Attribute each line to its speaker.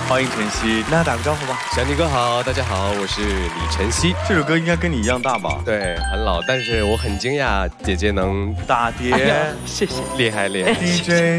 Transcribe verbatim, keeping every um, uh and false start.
Speaker 1: 欢迎晨曦，跟大家打个招呼吧。
Speaker 2: 翔尼哥好，大家好，我是李晨曦。
Speaker 1: 这首歌应该跟你一样大吧？
Speaker 2: 对，很老，但是我很惊讶姐姐能
Speaker 1: 大爹，
Speaker 3: 哎、谢谢，
Speaker 2: 厉害厉害。
Speaker 1: D J。